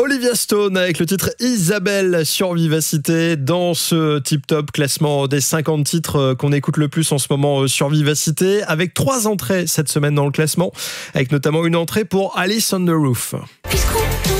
Olivia Stone avec le titre Isabelle sur Vivacité dans ce tip-top classement des 50 titres qu'on écoute le plus en ce moment sur Vivacité, avec 3 entrées cette semaine dans le classement, avec notamment une entrée pour Alice on the Roof. Puisqu'on